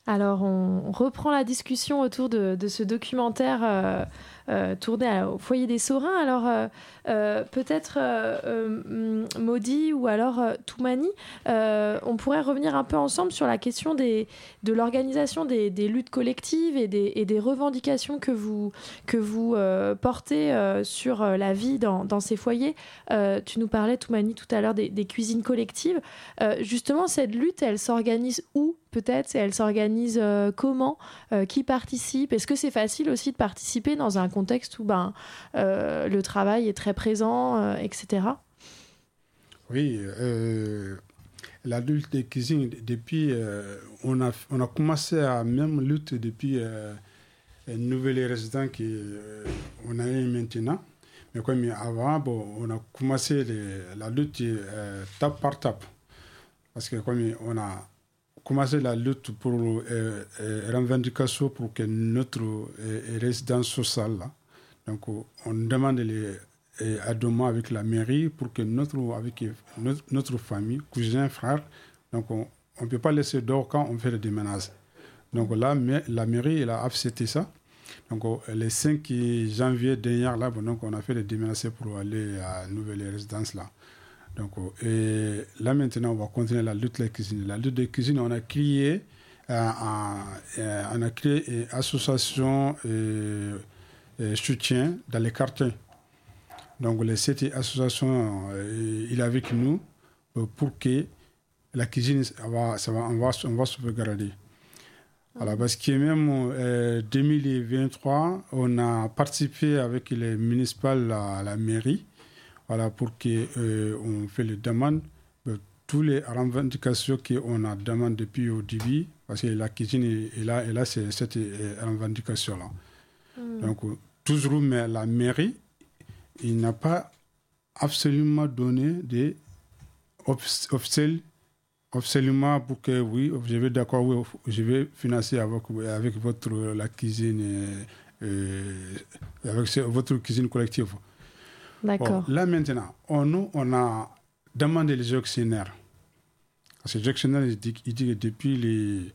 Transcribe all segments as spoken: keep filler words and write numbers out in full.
Alors, on reprend la discussion autour de, de ce documentaire euh, euh, tourné à, au foyer des Sorins. Alors, euh, euh, peut-être euh, euh, Maudie ou alors euh, Toumani, euh, on pourrait revenir un peu ensemble sur la question des, de l'organisation des, des luttes collectives et des, et des revendications que vous, que vous euh, portez euh, sur euh, la vie dans, dans ces foyers. Euh, tu nous parlais, Toumani, tout à l'heure des, des cuisines collectives. Euh, justement, cette lutte, elle s'organise où ? Peut-être, et elle s'organise euh, comment, euh, qui participe. Est-ce que c'est facile aussi de participer dans un contexte où ben, euh, le travail est très présent, euh, et cetera. Oui, euh, la lutte des cuisines, depuis, euh, on, a, on a commencé à même lutter depuis euh, une nouvelle résident qu'on a eu maintenant. Mais comme avant, bon, on a commencé les, la lutte euh, tape par tape. Parce que comme on a commencer la lutte pour euh, euh, revendication pour que notre euh, résidence sociale, là, donc on demande les euh, aidements avec la mairie pour que notre, avec notre, notre famille, cousins, frères, donc on ne peut pas laisser dehors quand on fait le déménage. Donc là, la mairie elle a accepté ça. Donc le cinq janvier dernier, là, bon, donc on a fait le déménage pour aller à la nouvelle résidence là. Donc, et là maintenant, on va continuer la lutte des cuisines. La lutte des cuisines, on a créé, euh, euh, on a créé une association euh, euh, soutien dans les quartiers. Donc, les, cette association, euh, il est avec nous euh, pour que la cuisine, ça va, ça va, on va, on va sauvegarder. Voilà, parce que même en euh, deux mille vingt-trois, on a participé avec les municipales à la mairie. Voilà, pour qu'on euh, fait les demandes, euh, toutes les revendications qu'on a demandées depuis au début, parce que la cuisine est, est là, et là c'est cette euh, revendication-là. Mm. Donc, euh, toujours, mais la mairie, il n'a pas absolument donné des officiels, officiellement pour que oui, je vais d'accord, oui, je vais financer avec, avec votre, la cuisine, euh, avec votre cuisine collective. D'accord. Bon, là maintenant, on, nous, on a demandé les actionnaires. Parce que les actionnaires, il dit, il dit que depuis les,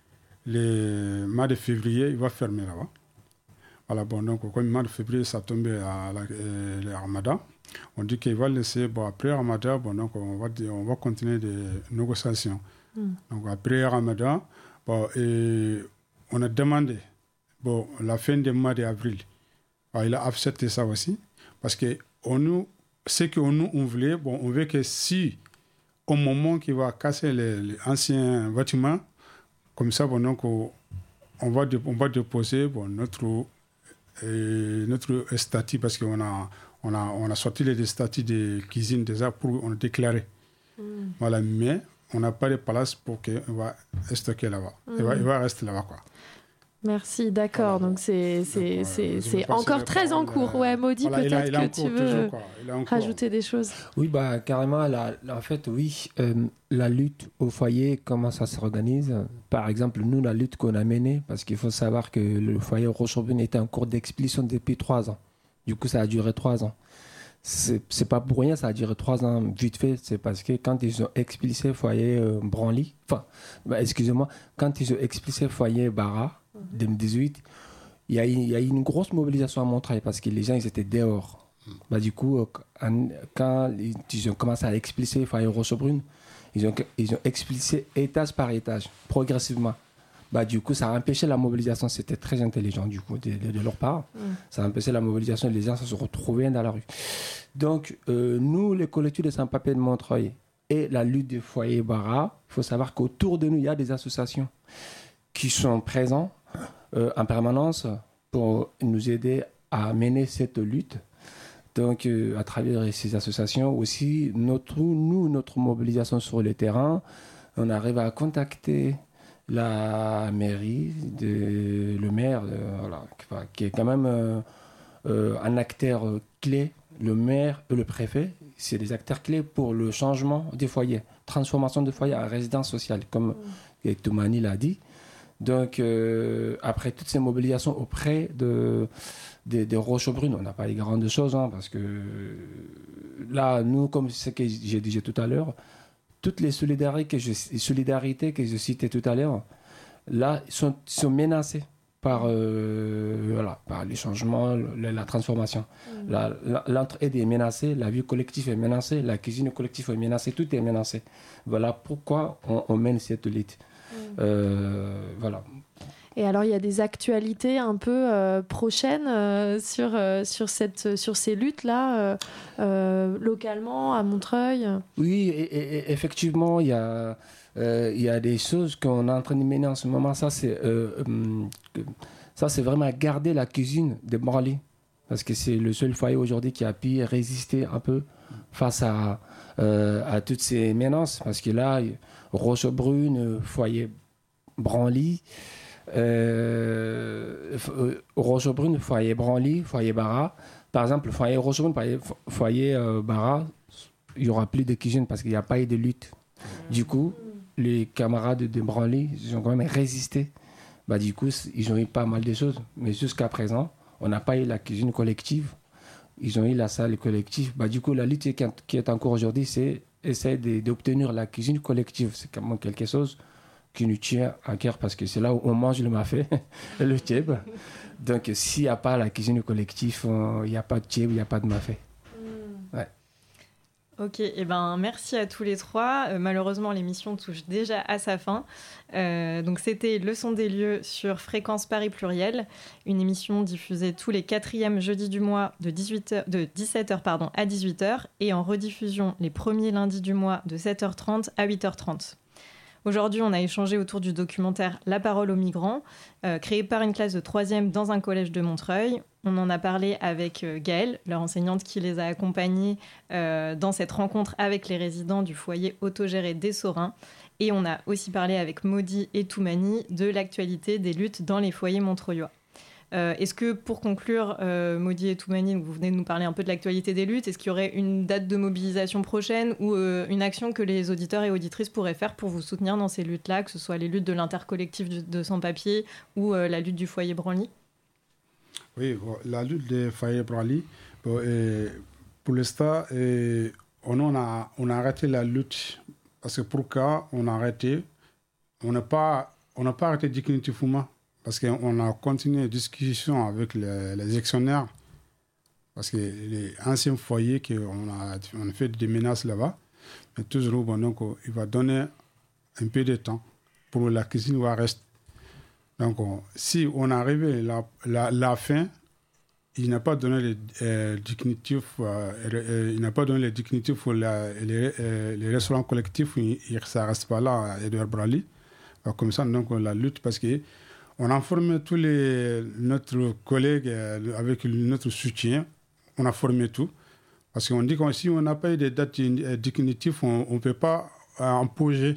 les mois de février, il va fermer là-bas. Voilà, bon, donc, comme le mois de février, ça tombe à la, euh, le Ramadan. On dit qu'il va laisser, bon, après Ramadan, bon, donc, on va, on va continuer des négociations. Mm. Donc, après Ramadan, bon, et on a demandé, bon, la fin du mois d'avril. Alors, il a accepté ça aussi. Parce que on nous, ce qu'on nous on voulait, bon, on veut que si, au moment qu'il va casser les, les anciens bâtiments, comme ça, bon, donc, on, on, va, on va déposer bon, notre, euh, notre statut, parce qu'on a, on a, on a sorti les statuts de cuisine déjà pour on déclarer. Mm. Voilà, mais on n'a pas de place pour qu'on va stocker là-bas. Mm. Il, va, il va rester là-bas, quoi. Merci, d'accord. Voilà. Donc, c'est, c'est, Donc, c'est, euh, c'est encore très en cours. Euh, ouais, Maudie, voilà, peut-être il a, il a que tu veux toujours, rajouter des choses. Oui, bah, carrément. La, la, en fait, oui, euh, la lutte au foyer, comment ça s'organise. Par exemple, nous, la lutte qu'on a menée, parce qu'il faut savoir que le foyer Roche-sur-Brune était en cours d'expulsion depuis trois ans. Du coup, ça a duré trois ans. C'est, c'est pas pour rien, ça a duré trois ans vite fait. C'est parce que quand ils ont expulsé le foyer euh, Branly, enfin, bah, excusez-moi, quand ils ont expulsé le foyer Bara, deux mille dix-huit, il y a eu, il y a eu une grosse mobilisation à Montreuil parce que les gens ils étaient dehors. Mm. Bah, du coup, quand ils ont commencé à expulser le foyer Roche-sur-Brune, ils ont, ils ont expulsé étage par étage, progressivement. Bah, du coup, ça a empêché la mobilisation. C'était très intelligent du coup, de, de, de leur part. Mm. Ça a empêché la mobilisation. Les gens se retrouvaient dans la rue. Donc, euh, nous, les collectifs de sans-papiers de Montreuil et la lutte des foyers Bara, il faut savoir qu'autour de nous, il y a des associations qui sont présentes Euh, en permanence pour nous aider à mener cette lutte. Donc, euh, à travers ces associations aussi, notre, nous, notre mobilisation sur le terrain, on arrive à contacter la mairie, de, le maire, euh, voilà, qui est quand même euh, euh, un acteur clé, le maire et le préfet. C'est des acteurs clés pour le changement des foyers, transformation des foyers en résidence sociale, comme mmh. Toumani l'a dit. Donc, euh, après toutes ces mobilisations auprès de, de, de Roche-sur-Brune, on n'a pas les grandes choses, hein, parce que là, nous, comme ce que j'ai dit tout à l'heure, toutes les solidarités que je, les solidarités que je citais tout à l'heure, là, ils sont, ils sont menacés par, euh, voilà, par les changements, la, la transformation. Mmh. La, la, l'entraide est menacée, la vie collective est menacée, la cuisine collective est menacée, tout est menacé. Voilà pourquoi on, on mène cette lutte. Mmh. Euh, voilà. Et alors, il y a des actualités un peu euh, prochaines euh, sur, euh, sur, cette, sur ces luttes-là, euh, euh, localement, à Montreuil? Oui, et, et, effectivement, il y a, euh, il y a des choses qu'on est en train de mener en ce moment. Ça, c'est, euh, euh, ça, c'est vraiment garder la cuisine de Branly. Parce que c'est le seul foyer aujourd'hui qui a pu résister un peu face à, euh, à toutes ces menaces. Parce que là, Rochebrune, foyer Branly, Euh, Rochebrune, foyer Branly, foyer Bara. Par exemple, foyer Rochebrune, foyer, foyer euh, Bara, il n'y aura plus de cuisine parce qu'il n'y a pas eu de lutte. Mmh. Du coup, les camarades de Branly, ils ont quand même résisté. Bah, du coup, ils ont eu pas mal de choses. Mais jusqu'à présent, on n'a pas eu la cuisine collective. Ils ont eu la salle collective. Bah, du coup, la lutte qui est en cours aujourd'hui, c'est essayer de, d'obtenir la cuisine collective. C'est quand même quelque chose qui nous tient à cœur parce que c'est là où on mange le mafé, le tchèb. Donc, s'il n'y a pas la cuisine collective, il n'y a pas de tchèb, il n'y a pas de mafé. Mm. Ouais. Ok, et eh ben, merci à tous les trois. Euh, malheureusement, l'émission touche déjà à sa fin. Euh, donc, c'était Le Son des lieux sur Fréquence Paris Pluriel, une émission diffusée tous les quatrièmes jeudis du mois de, dix-huit heures, de dix-sept heures pardon, à dix-huit heures et en rediffusion les premiers lundis du mois de sept heures trente à huit heures trente. Aujourd'hui, on a échangé autour du documentaire La parole aux migrants, euh, créé par une classe de troisième dans un collège de Montreuil. On en a parlé avec euh, Gaëlle, leur enseignante qui les a accompagnés euh, dans cette rencontre avec les résidents du foyer autogéré des Saurins. Et on a aussi parlé avec Maudie et Toumani de l'actualité des luttes dans les foyers montreuillois. Euh, est-ce que, pour conclure, euh, Maudie et Toumani, vous venez de nous parler un peu de l'actualité des luttes, est-ce qu'il y aurait une date de mobilisation prochaine ou euh, une action que les auditeurs et auditrices pourraient faire pour vous soutenir dans ces luttes-là, que ce soit les luttes de l'intercollectif de, de sans-papiers ou euh, la lutte du foyer Branly? Oui, bon, la lutte des foyers Branly, bon, pour l'instant, et, on, on, a, on a arrêté la lutte parce que pourquoi on a arrêté? On n'a pas, on n'a pas arrêté définitivement. Parce qu'on a continué la discussion avec les, les actionnaires, parce que les anciens foyers, qu'on a, on a fait des menaces là-bas, mais toujours, bon, donc, il va donner un peu de temps pour la cuisine va rester. Donc, on, si on arrive à la, la, la fin, il n'a pas donné les euh, définitifs, euh, il n'a pas donné les définitifs pour la, les, euh, les restaurants collectifs, il, ça ne reste pas là à Edouard Branly. Comme ça, donc, on la lutte parce que on a formé tous les, notre collègues euh, avec notre soutien. On a formé tout. Parce qu'on dit que si on n'a pas eu de dates définitives, on ne peut pas euh, imposer.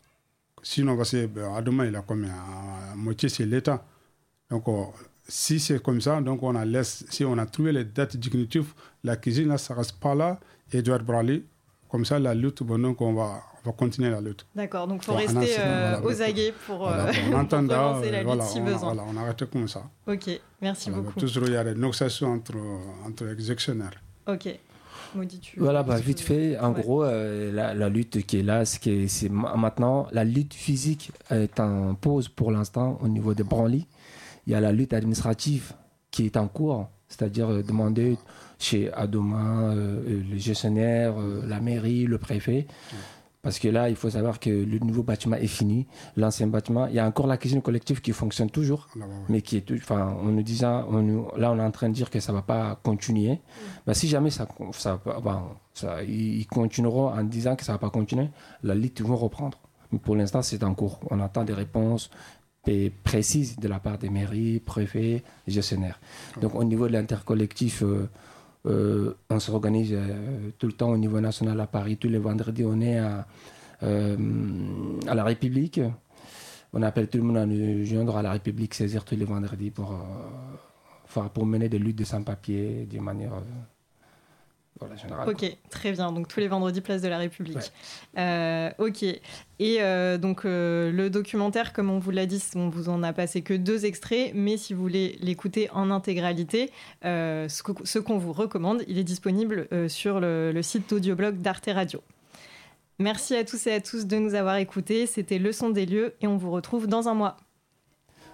Sinon, parce que ben, à demain, il a combien? À moitié, c'est l'État. Donc, on, si c'est comme ça, donc on a laissé, si on a trouvé les dates définitives, la cuisine, là, ça ne reste pas là. Edouard Branly, comme ça, la lutte, bon, donc on va... On va continuer la lutte. D'accord, donc il faut bon, rester euh, voilà, aux aguets pour, voilà, euh, pour relancer la lutte voilà, si on, besoin. Voilà, on arrête comme ça. Ok, merci voilà, beaucoup. Toujours, il y a des négociations entre, entre les actionnaires. Ok. Maudit, tu voilà, bah, vite fait, en ouais. gros, euh, la, la lutte qui est là, c'est, que c'est maintenant, la lutte physique est en pause pour l'instant au niveau de Branly. Il y a la lutte administrative qui est en cours, c'est-à-dire euh, demander chez Adoma, euh, le gestionnaire, euh, la mairie, le préfet. Ouais. Parce que là, il faut savoir que le nouveau bâtiment est fini. L'ancien bâtiment, il y a encore la cuisine collective qui fonctionne toujours, ah, bah, ouais. mais qui est, enfin, on nous disant, on nous, là, on est en train de dire que ça va pas continuer. Mmh. Bah, si jamais ça, ça, bah, ça, ils continueront en disant que ça va pas continuer, la lutte va reprendre. Mais pour l'instant, c'est en cours. On attend des réponses précises de la part des mairies, préfets, gestionnaires. Mmh. Donc, au niveau de l'intercollectif. Euh, Euh, on s'organise euh, tout le temps au niveau national à Paris. Tous les vendredis, on est à, euh, à la République. On appelle tout le monde à nous joindre à la République, saisir tous les vendredis pour, euh, pour mener des luttes de sans-papiers de manière euh, voilà, générale. Ok, très bien. Donc tous les vendredis, place de la République. Ouais. Euh, ok. Et euh, donc euh, le documentaire, comme on vous l'a dit, on vous en a passé que deux extraits, mais si vous voulez l'écouter en intégralité, euh, ce, que, ce qu'on vous recommande, il est disponible euh, sur le, le site d'audioblog d'Arte Radio. Merci à tous et à tous de nous avoir écoutés. C'était Le Son des lieux et on vous retrouve dans un mois.